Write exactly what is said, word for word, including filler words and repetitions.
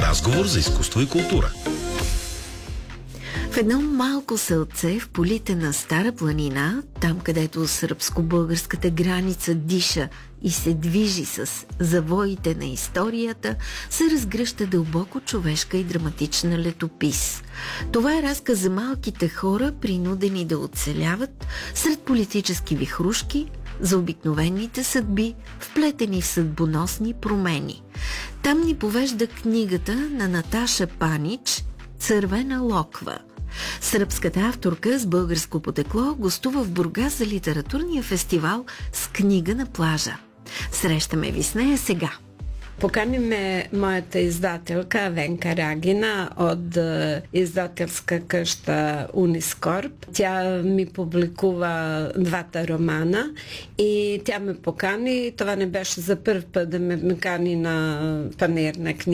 Разговор за изкуство и култура. В едно малко селце в полите на Стара планина, там където сръбско-българската граница диша и се движи с завоите на историята, се разгръща дълбоко човешка и драматична летопис. Това е разказ за малките хора, принудени да оцеляват сред политически вихрушки, за обикновените съдби, вплетени в съдбоносни промени. Там ни повежда книгата на Наташа Панич «Цървена локва». Сръбската авторка с българско потекло гостува в Бургас за литературния фестивал с книга на плажа. Срещаме ви с нея сега. Покани ме моята издателка Венка Рагина от е, издателска къща Унискорп. Тя ми публикува двата романа и тя ме покани. Това не беше за първ път да ме покани на панаирна книга.